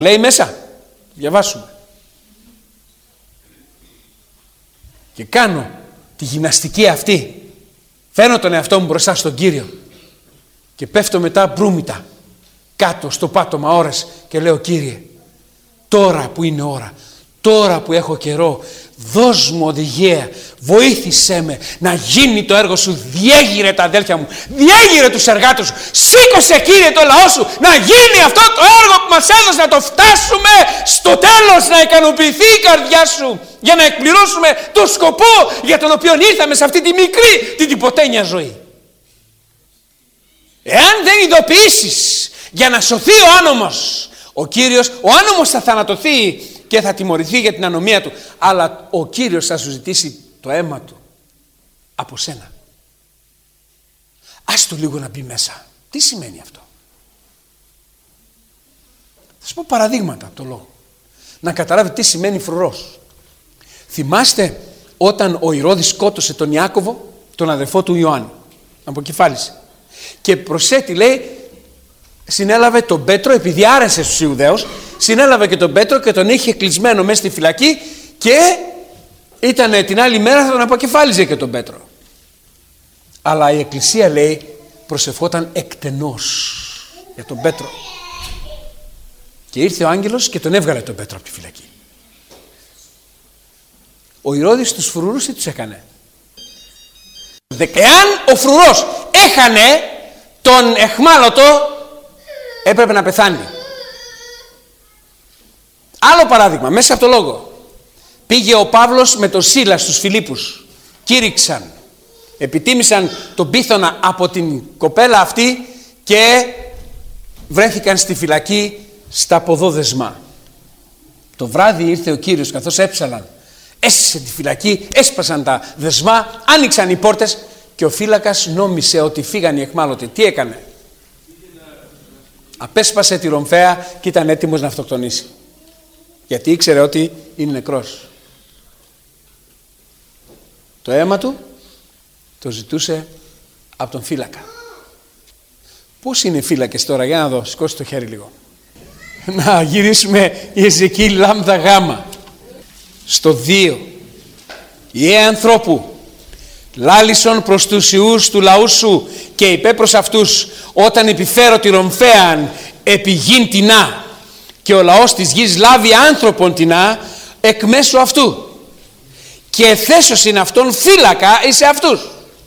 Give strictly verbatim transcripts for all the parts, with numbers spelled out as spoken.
Λέει μέσα, διαβάσουμε. Και κάνω τη γυμναστική αυτή. Φέρνω τον εαυτό μου μπροστά στον Κύριο και πέφτω μετά μπρούμητα κάτω στο πάτωμα ώρες και λέω, Κύριε, τώρα που είναι ώρα, τώρα που έχω καιρό, δώσ' μου οδηγία, βοήθησέ με να γίνει το έργο σου. Διέγειρε τα αδέλφια μου, διέγειρε τους εργάτες σου, σήκωσε, Κύριε, το λαό σου να γίνει αυτό το έργο που μας έδωσε, να το φτάσουμε στο τέλος, να ικανοποιηθεί η καρδιά σου, για να εκπληρώσουμε το σκοπό για τον οποίο ήρθαμε σε αυτή τη μικρή, την τυποτένια ζωή. Εάν δεν ειδοποιήσεις για να σωθεί ο άνομος, ο Κύριος, ο άνομος θα θανατωθεί και θα τιμωρηθεί για την ανομία του, αλλά ο Κύριος θα σου ζητήσει το αίμα του από σένα. Ας το λίγο να μπει μέσα. Τι σημαίνει αυτό? Θα σου πω παραδείγματα από το λόγο, να καταλάβει τι σημαίνει φρουρός. Θυμάστε όταν ο Ηρώδης σκότωσε τον Ιάκωβο, τον αδερφό του Ιωάννη, αποκεφάλισε, και προσέτη, λέει, συνέλαβε τον Πέτρο, επειδή άρεσε στους Ιουδαίους, συνέλαβε και τον Πέτρο και τον είχε κλεισμένο μέσα στη φυλακή και ήταν την άλλη μέρα θα τον αποκεφάλιζε και τον Πέτρο. Αλλά η Εκκλησία, λέει, προσευχόταν εκτενώς για τον Πέτρο. Και ήρθε ο άγγελος και τον έβγαλε τον Πέτρο από τη φυλακή. Ο Ηρώδης τους φρουρούς τι τους έκανε? Εάν ο φρουρός έχανε τον εχμάλωτο, έπρεπε να πεθάνει. Άλλο παράδειγμα, μέσα από το λόγο. Πήγε ο Παύλος με τον Σίλα στους Φιλίππους. Κήρυξαν, επιτίμησαν τον πίθωνα από την κοπέλα αυτή και βρέθηκαν στη φυλακή στα ποδόδεσμα. Το βράδυ ήρθε ο Κύριος, καθώς έψαλαν, έσυσε τη φυλακή, έσπασαν τα δεσμά, άνοιξαν οι πόρτες και ο φύλακας νόμισε ότι φύγαν οι εχμάλωτοι. Τι έκανε? Απέσπασε τη ρομφαία και ήταν έτοιμος να αυτοκτονήσει, γιατί ήξερε ότι είναι νεκρός. Το αίμα του το ζητούσε από τον φύλακα. Πώς είναι οι φύλακες τώρα? Για να δω, σηκώσει το χέρι λίγο. Να γυρίσουμε η Εζεκίηλ λάμδα γάμα στο δύο. Ιε ανθρώπου, λάλησον προς τους ιούς του λαού σου και είπε προς αυτούς, όταν επιφέρω τη ρομφέαν επί γην τεινά και ο λαός της γης λάβει άνθρωπον τεινά εκ μέσω αυτού και θέσωσιν αυτόν φύλακα εις αυτούς.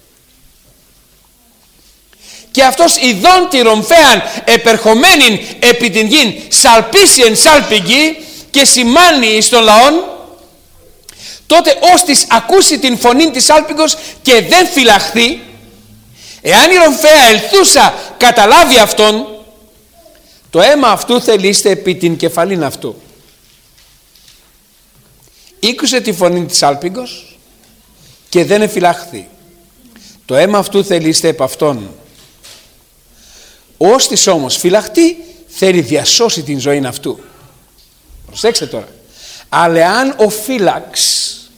Και αυτός ειδών τη ρομφέαν επερχομένην επί την γην σαλπίσει εν σάλπιγγι και σημάνει εις τον λαόν, τότε ώστις ακούσει την φωνή της σάλπιγγος και δεν φυλαχθεί, εάν η ρομφαία ελθούσα καταλάβει αυτόν, το αίμα αυτού θελήστε επί την κεφαλήν αυτού. Ήκουσε τη φωνή της σάλπιγγος και δεν εφυλάχθη. Το αίμα αυτού θελήστε επ' αυτόν. Ώστις όμως φυλαχτεί, θέλει διασώσει την ζωή αυτού. Προσέξτε τώρα. Αλλά αν ο φύλαξ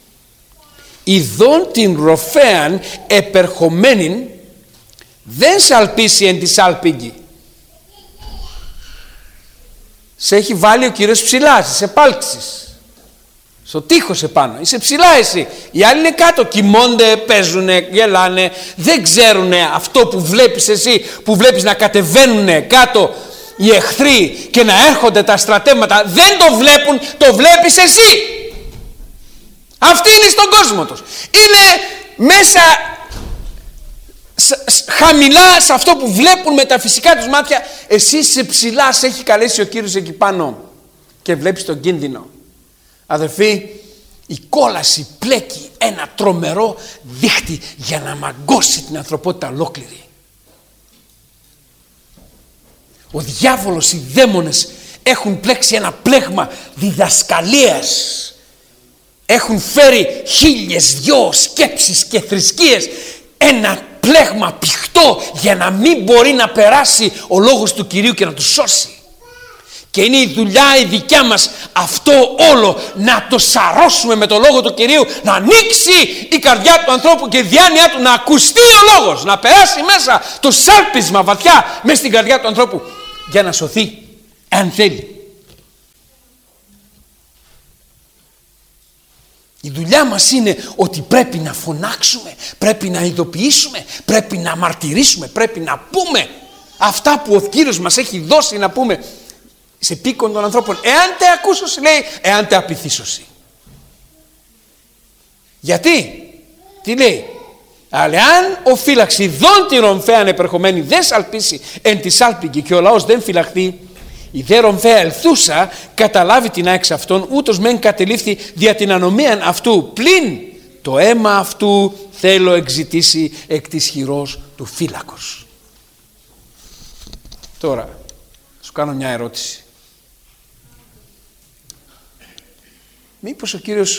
ειδών την ροφέαν επερχομένην δεν σαλπίσει εν τη σάλπιγγι. Σε έχει βάλει ο Κύριος ψηλά, σε επάλξεις, στο τείχος επάνω, είσαι ψηλά εσύ. Οι άλλοι είναι κάτω, κοιμώνται, παίζουνε, γελάνε, δεν ξέρουνε αυτό που βλέπεις εσύ, που βλέπεις να κατεβαίνουνε κάτω οι εχθροί και να έρχονται τα στρατεύματα, δεν το βλέπουν, το βλέπεις εσύ. Αυτοί είναι στον κόσμο τους. Είναι μέσα χαμηλά σε αυτό που βλέπουν με τα φυσικά τους μάτια. Εσύ είσαι ψηλά, σε έχει καλέσει ο Κύριος εκεί πάνω και βλέπεις τον κίνδυνο. Αδερφοί, η κόλαση πλέκει ένα τρομερό δίχτυ για να μαγκώσει την ανθρωπότητα ολόκληρη. Ο διάβολος, οι δαίμονες έχουν πλέξει ένα πλέγμα διδασκαλίας. Έχουν φέρει χίλιες δυο σκέψεις και θρησκείες, ένα πλέγμα πηχτό για να μην μπορεί να περάσει ο λόγος του Κυρίου και να του σώσει. Και είναι η δουλειά η δικιά μας αυτό όλο να το σαρώσουμε με το λόγο του Κυρίου, να ανοίξει η καρδιά του ανθρώπου και η διάνοιά του να ακουστεί ο λόγος, να περάσει μέσα το σάλπισμα βαθιά μέσα στην καρδιά του ανθρώπου για να σωθεί, αν θέλει. Η δουλειά μας είναι ότι πρέπει να φωνάξουμε, πρέπει να ειδοποιήσουμε, πρέπει να μαρτυρήσουμε, πρέπει να πούμε αυτά που ο Κύριος μας έχει δώσει να πούμε σε πίκον των ανθρώπων. Εάν τε ακούσωση, λέει, εάν τε απειθήσωση. Γιατί, τι λέει, αλλά αν ο φύλαξη ειδών τη ρομφέαν επερχομένη δεν σαλπίσει εν τη σάλπικη και ο λαός δεν φυλαχθεί, η δε ρομφαία ελθούσα καταλάβει την άξα αυτών, ούτως μεν κατελήφθη δια την ανομίαν αυτού, πλην το αίμα αυτού θέλω εξητήσει εκ της χειρός του φύλακος. Τώρα, σου κάνω μια ερώτηση. Μήπως ο Κύριος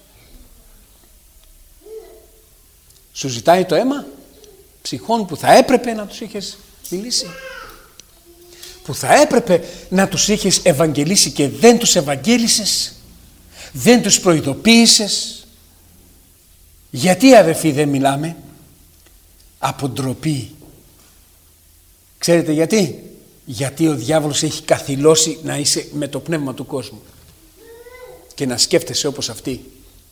σου ζητάει το αίμα ψυχών που θα έπρεπε να τους είχες μιλήσει, που θα έπρεπε να τους είχες ευαγγελίσει και δεν τους ευαγγέλισες, δεν τους προειδοποίησες? Γιατί, αδερφοί, δεν μιλάμε? Από ντροπή. Ξέρετε γιατί? Γιατί ο διάβολος έχει καθυλώσει να είσαι με το πνεύμα του κόσμου και να σκέφτεσαι όπως αυτοί.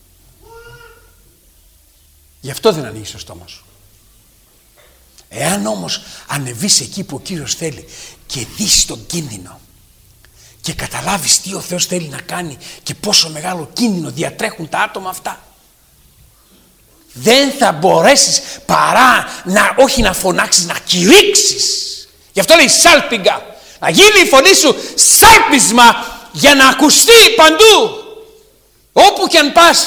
Γι' αυτό δεν ανοίγεις το στόμα σου. Εάν όμως ανεβείς εκεί που ο Κύριος θέλει και δεις τον κίνδυνο και καταλάβεις τι ο Θεός θέλει να κάνει και πόσο μεγάλο κίνδυνο διατρέχουν τα άτομα αυτά, δεν θα μπορέσεις παρά να, όχι να φωνάξεις, να κηρύξεις. Γι' αυτό λέει σάλπιγγα, να γίνει η φωνή σου σάλπισμα για να ακουστεί παντού, όπου και αν πας.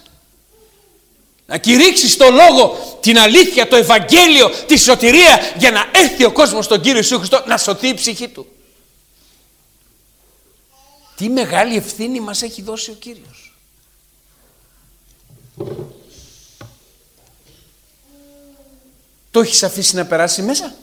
Να κηρύξεις το λόγο, την αλήθεια, το Ευαγγέλιο, τη σωτηρία, για να έρθει ο κόσμος στον Κύριο Ιησού Χριστό, να σωθεί η ψυχή του. Τι μεγάλη ευθύνη μας έχει δώσει ο Κύριος. Το έχεις αφήσει να περάσει μέσα?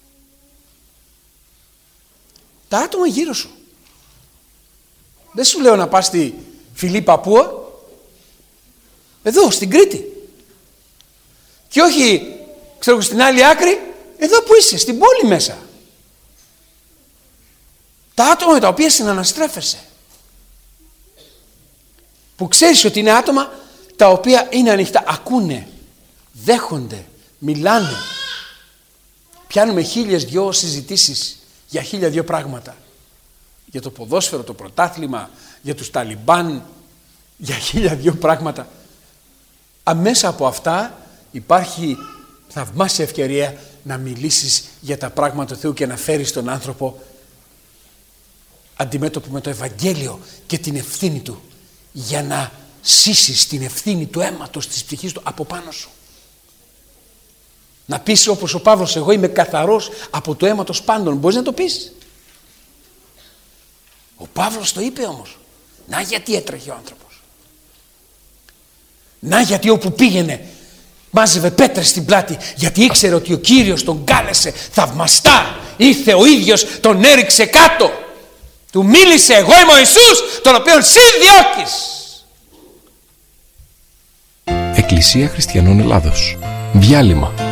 Τα άτομα γύρω σου. Δεν σου λέω να πας στη Φιλή Παππούα, εδώ στην Κρήτη, και όχι ξέρω στην άλλη άκρη, εδώ που είσαι, στην πόλη μέσα. Τα άτομα με τα οποία συναναστρέφεσαι, που ξέρεις ότι είναι άτομα τα οποία είναι ανοιχτά, ακούνε, δέχονται, μιλάνε. Πιάνουμε χίλιες δυο συζητήσεις για χίλια δυο πράγματα, για το ποδόσφαιρο, το πρωτάθλημα, για τους Ταλιμπάν, για χίλια δυο πράγματα. Αμέσα από αυτά υπάρχει θαυμάσια ευκαιρία να μιλήσεις για τα πράγματα του Θεού και να φέρεις τον άνθρωπο αντιμέτωπο με το Ευαγγέλιο και την ευθύνη του, για να σύσεις την ευθύνη του αίματος της ψυχής του από πάνω σου. Να πεις όπως ο Παύλος, εγώ είμαι καθαρός από το αίματος πάντων. Μπορείς να το πεις? Ο Παύλος το είπε όμως. Να γιατί έτρεχε ο άνθρωπος. Να γιατί όπου πήγαινε μάζευε πέτρες στην πλάτη, γιατί ήξερε ότι ο Κύριος τον κάλεσε θαυμαστά. Ήρθε ο ίδιος, τον έριξε κάτω. Του μίλησε, εγώ είμαι ο Ιησούς, τον οποίον συ διώκεις. Εκκλησία Χριστιανών Ελλάδος. Διάλειμμα.